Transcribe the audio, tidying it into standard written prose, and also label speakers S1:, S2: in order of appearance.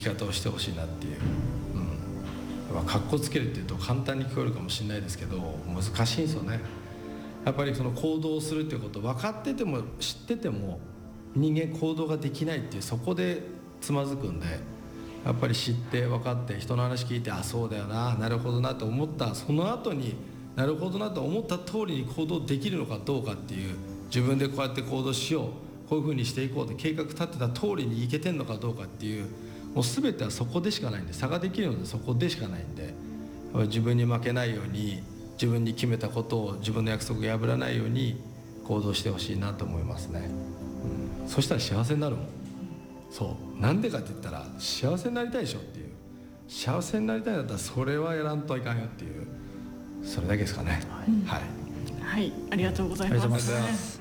S1: 生き方をしてほしいなっていう、かっこつけるっていうと簡単に聞こえるかもしれないですけど難しいんですよね。やっぱりその行動するっていうこと分かってても知ってても人間行動ができないっていうそこでつまずくんで、やっぱり知って分かって人の話聞いてそうだよななるほどなと思ったその後になるほどなと思った通りに行動できるのかどうかっていう、自分でこうやって行動しようこういうふうにしていこうって計画立てた通りにいけてんのかどうかっていう、もう全てはそこでしかないんで、差ができるのでそこでしかないんで、自分に負けないように自分に決めたことを自分の約束を破らないように行動してほしいなと思いますね、そしたら幸せになるもん。そうなんでかって言ったら幸せになりたいでしょっていう、幸せになりたいんだったらそれはやらんといかんよっていう、それだけですかね。はい、
S2: はい、ありがとうございます。